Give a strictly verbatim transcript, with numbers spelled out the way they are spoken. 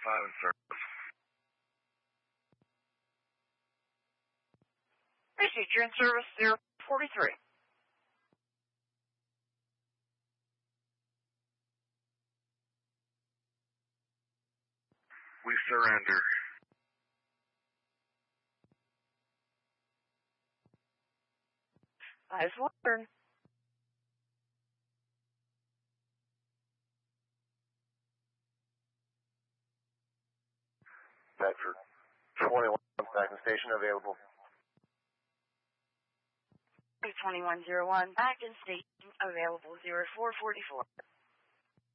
five in service. Received, you're in service zero forty-three. We surrender. Eyes Western. Bedford, twenty-one, second station available. twenty-one oh one, back in station available zero four forty-four.